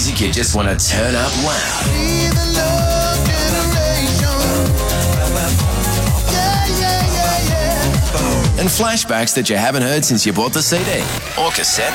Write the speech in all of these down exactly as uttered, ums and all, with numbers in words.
music you just want to turn up loud. And flashbacks that you haven't heard since you bought the C D or cassette.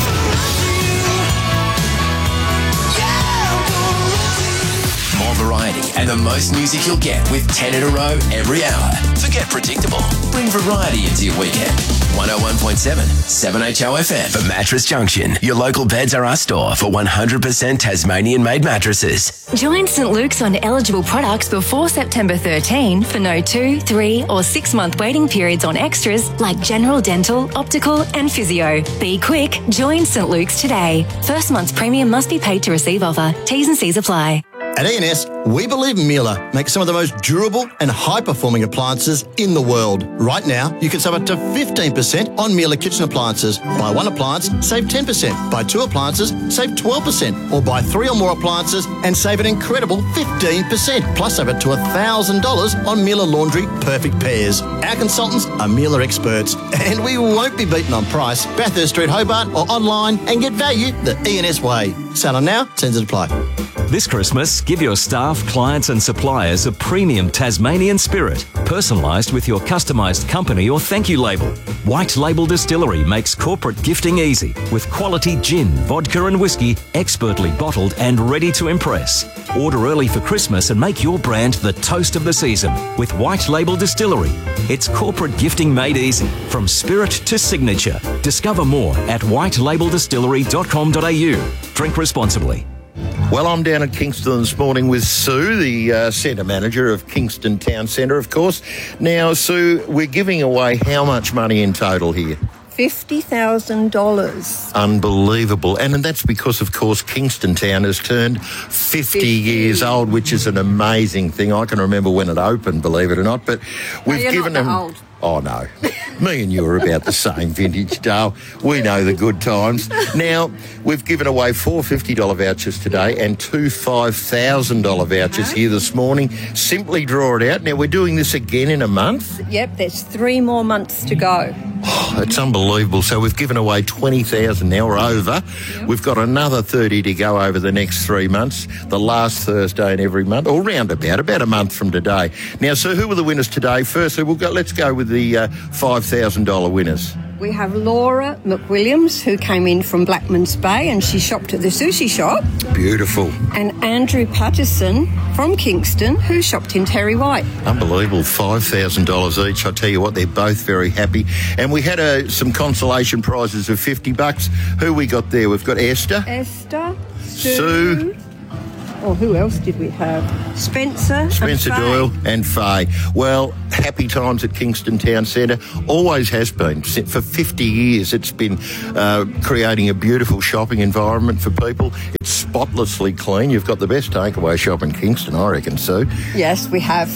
More variety and the most music you'll get with ten in a row every hour. Forget predictable. Bring variety into your weekend. one oh one point seven, seven H O F M. For Mattress Junction, your local Beds R Us store for one hundred percent Tasmanian-made mattresses. Join St Luke's on eligible products before September thirteenth for no two, three or six month waiting periods on extras like general dental, optical and physio. Be quick, join St Luke's today. First month's premium must be paid to receive offer. T's and C's apply. At E and S, we believe Miele makes some of the most durable and high-performing appliances in the world. Right now, you can save up to fifteen percent on Miele kitchen appliances. Buy one appliance, save ten percent. Buy two appliances, save twelve percent. Or buy three or more appliances and save an incredible fifteen percent. Plus, save up to one thousand dollars on Miele Laundry Perfect Pairs. Our consultants are Miele experts, and we won't be beaten on price. Bathurst Street, Hobart, or online and get value the E and S way. Sound on now, terms and apply. This Christmas, give your staff, clients and suppliers a premium Tasmanian spirit, personalised with your customised company or thank you label. White Label Distillery makes corporate gifting easy with quality gin, vodka and whiskey, expertly bottled and ready to impress. Order early for Christmas and make your brand the toast of the season with White Label Distillery. It's corporate gifting made easy, from spirit to signature. Discover more at white label distillery dot com dot a u. Drink responsibly. Well, I'm down at Kingston this morning with Sue, the uh, centre manager of Kingston Town Centre, of course. Now, Sue, we're giving away how much money in total here? fifty thousand dollars. Unbelievable. And that's because, of course, Kingston Town has turned fifty, fifty years old, which is an amazing thing. I can remember when it opened, believe it or not. But we've no, given not them... old. Oh, no. Me and you are about the same vintage, Dale. We know the good times. Now, we've given away four fifty dollars vouchers today and two five thousand dollars vouchers here this morning. Simply draw it out. Now, we're doing this again in a month. Yep, there's three more months to go. Oh, it's unbelievable. So we've given away twenty thousand now, we're over. Yep. We've got another thirty to go over the next three months, the last Thursday in every month, or round about, about a month from today. Now, so who were the winners today? Firstly, we'll go, let's go with the uh, five thousand dollars winners. We have Laura McWilliams, who came in from Blackman's Bay and she shopped at the sushi shop. Beautiful. And Andrew Patterson from Kingston, who shopped in Terry White. Unbelievable, five thousand dollars each. I tell you what, they're both very happy. And we had uh, some consolation prizes of fifty bucks. Who we got there? We've got Esther. Esther. Sue. Sue. Or who else did we have? Spencer. Spencer and Doyle and Faye. Well, happy times at Kingston Town Centre. Always has been. For fifty years, it's been uh, creating a beautiful shopping environment for people. It's spotlessly clean. You've got the best takeaway shop in Kingston, I reckon, Sue. Yes, we have.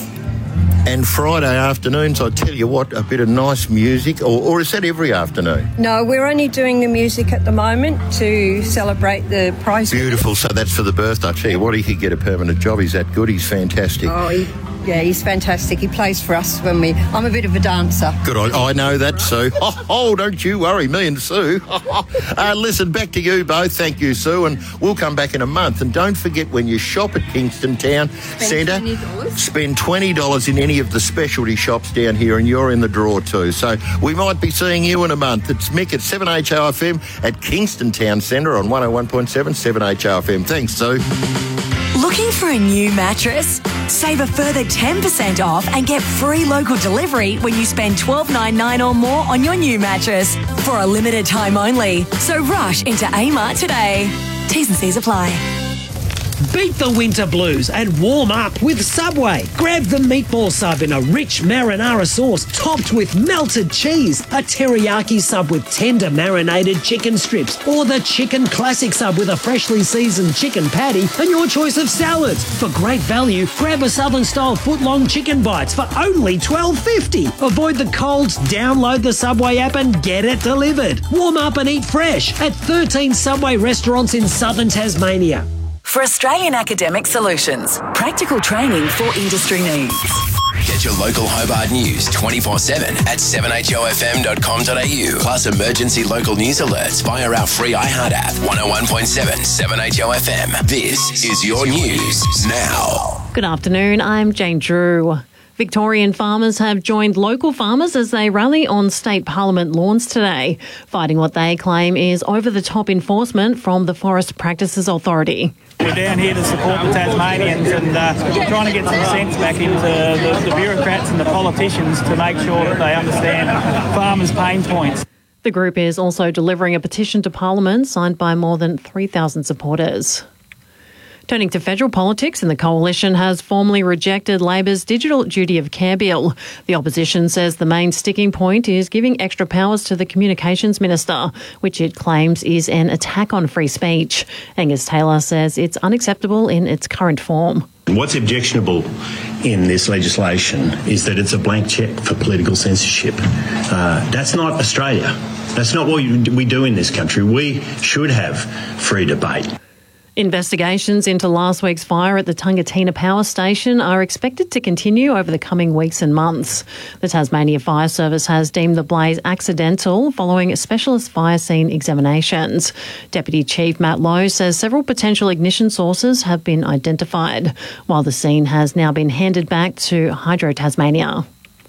And Friday afternoons, I tell you what, a bit of nice music, or, or is that every afternoon? No, we're only doing the music at the moment to celebrate the prize. Beautiful, so that's for the birthday. I tell you what, he could get a permanent job. He's that good, he's fantastic. Oh, he, yeah, he's fantastic. He plays for us when we... I'm a bit of a dancer. Good, I, I know that, Sue. Oh, oh, don't you worry, me and Sue. uh, listen, back to you both. Thank you, Sue, and we'll come back in a month. And don't forget, when you shop at Kingston Town Centre, twenty dollars. Spend twenty dollars in any of the specialty shops down here and you're in the draw too. So we might be seeing you in a month. It's Mick at seven H O F M at Kingston Town Centre on one oh one point seven, seven H O F M. Thanks, Sue. Looking for a new mattress? Save a further ten percent off and get free local delivery when you spend twelve dollars ninety-nine or more on your new mattress for a limited time only. So rush into A-Mart today. T's and C's apply. Beat the winter blues and warm up with Subway. Grab the meatball sub in a rich marinara sauce topped with melted cheese, a teriyaki sub with tender marinated chicken strips, or the chicken classic sub with a freshly seasoned chicken patty and your choice of salads. For great value, grab a Southern-style foot-long chicken bites for only twelve fifty. Avoid the colds, download the Subway app and get it delivered. Warm up and eat fresh at thirteen Subway restaurants in southern Tasmania. For Australian Academic Solutions, practical training for industry needs. Get your local Hobart news twenty-four seven at seven h o f m dot com dot a u. Plus emergency local news alerts via our free iHeart app. one oh one point seven, seven H O F M. This is your news now. Good afternoon, I'm Jane Drew. Victorian farmers have joined local farmers as they rally on state parliament lawns today, fighting what they claim is over-the-top enforcement from the Forest Practices Authority. We're down here to support the Tasmanians and uh, trying to get some sense back into the, the bureaucrats and the politicians to make sure that they understand farmers' pain points. The group is also delivering a petition to Parliament signed by more than three thousand supporters. Turning to federal politics, and the Coalition has formally rejected Labor's Digital Duty of Care bill. The opposition says the main sticking point is giving extra powers to the Communications Minister, which it claims is an attack on free speech. Angus Taylor says it's unacceptable in its current form. What's objectionable in this legislation is that it's a blank cheque for political censorship. Uh, that's not Australia. That's not what we do in this country. We should have free debate. Investigations into last week's fire at the Tungatina Power Station are expected to continue over the coming weeks and months. The Tasmania Fire Service has deemed the blaze accidental following specialist fire scene examinations. Deputy Chief Matt Lowe says several potential ignition sources have been identified, while the scene has now been handed back to Hydro Tasmania.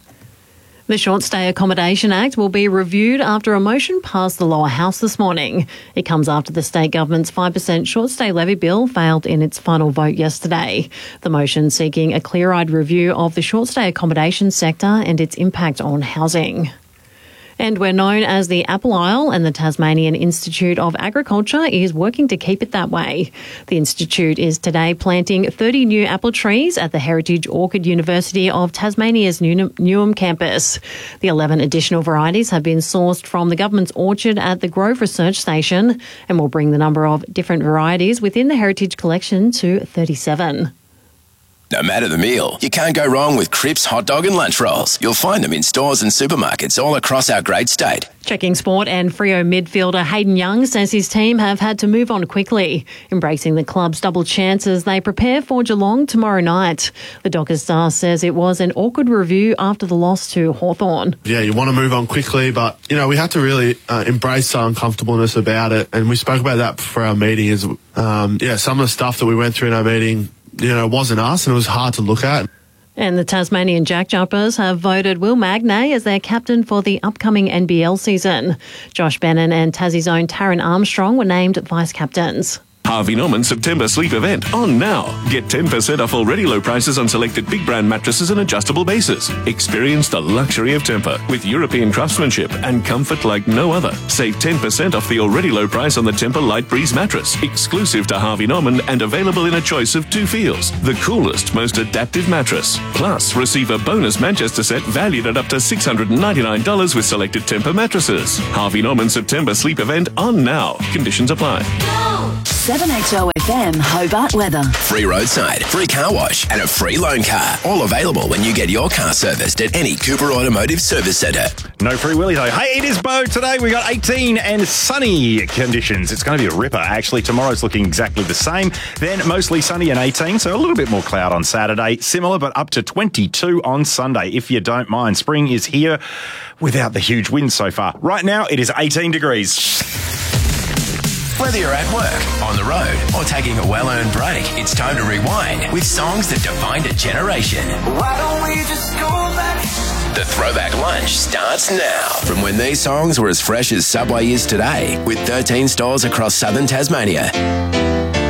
The Short Stay Accommodation Act will be reviewed after a motion passed the lower house this morning. It comes after the state government's five percent short stay levy bill failed in its final vote yesterday. The motion seeking a clear-eyed review of the short stay accommodation sector and its impact on housing. And we're known as the Apple Isle, and the Tasmanian Institute of Agriculture is working to keep it that way. The Institute is today planting thirty new apple trees at the Heritage Orchid University of Tasmania's Newham campus. The eleven additional varieties have been sourced from the government's orchard at the Grove Research Station and will bring the number of different varieties within the Heritage collection to thirty-seven. No matter the meal, you can't go wrong with Cripps hot dog and lunch rolls. You'll find them in stores and supermarkets all across our great state. Checking sport, and Freo midfielder Hayden Young says his team have had to move on quickly, embracing the club's double chances they prepare for Geelong tomorrow night. The Dockers star says it was an awkward review after the loss to Hawthorn. Yeah, you want to move on quickly, but, you know, we had to really uh, embrace the uncomfortableness about it, and we spoke about that for our meeting. Is um, yeah, some of the stuff that we went through in our meeting, you know, wasn't us, and it was hard to look at. And the Tasmanian Jack Jumpers have voted Will Magnay as their captain for the upcoming N B L season. Josh Bannon and Tassie's own Taryn Armstrong were named vice-captains. Harvey Norman September sleep event on now. Get ten percent off already low prices on selected big brand mattresses and adjustable bases. Experience the luxury of Tempur with European craftsmanship and comfort like no other. Save ten percent off the already low price on the Tempur Light Breeze mattress, exclusive to Harvey Norman and available in a choice of two feels. The coolest, most adaptive mattress. Plus, receive a bonus Manchester set valued at up to six hundred ninety-nine dollars with selected Tempur mattresses. Harvey Norman September sleep event on now. Conditions apply. seven H O F M Hobart weather. Free roadside, free car wash, and a free loan car. All available when you get your car serviced at any Cooper Automotive Service Centre. No free willy though. Hey, it is Bo. Today we got eighteen and sunny conditions. It's going to be a ripper. Actually, tomorrow's looking exactly the same. Then mostly sunny and eighteen, so a little bit more cloud on Saturday. Similar, but up to twenty-two on Sunday. If you don't mind, spring is here without the huge winds so far. Right now, it is eighteen degrees. Whether you're at work, on the road, or taking a well-earned break, it's time to rewind with songs that defined a generation. Why don't we just go back? The Throwback Lunch starts now. From when these songs were as fresh as Subway is today, with thirteen stores across southern Tasmania.